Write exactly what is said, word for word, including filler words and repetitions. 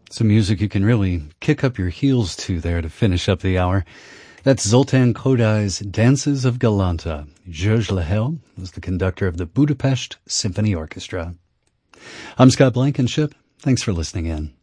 Some music you can really kick up your heels to there to finish up the hour. That's Zoltan Kodai's Dances of Galanta. Georges Lehel was the conductor of the Budapest Symphony Orchestra. I'm Scott Blankenship. Thanks for listening in.